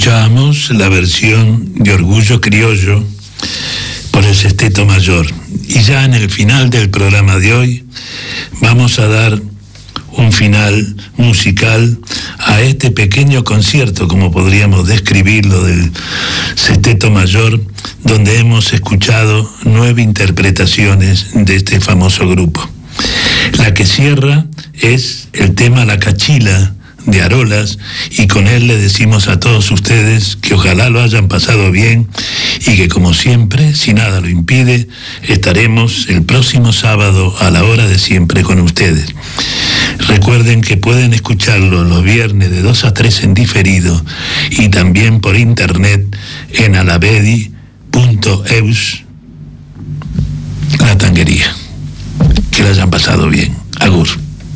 Escuchábamos la versión de Orgullo Criollo por el Sexteto Mayor. Y ya en el final del programa de hoy vamos a dar un final musical a este pequeño concierto, como podríamos describirlo, del Sexteto Mayor, donde hemos escuchado 9 interpretaciones de este famoso grupo. La que cierra es el tema La Cachila de Arolas, y con él le decimos a todos ustedes que ojalá lo hayan pasado bien y que, como siempre, si nada lo impide, estaremos el próximo sábado a la hora de siempre con ustedes. Recuerden que pueden escucharlo los viernes de 2 a 3 en diferido y también por internet en alavedi.eus, La Tanguería. Que lo hayan pasado bien. Agur.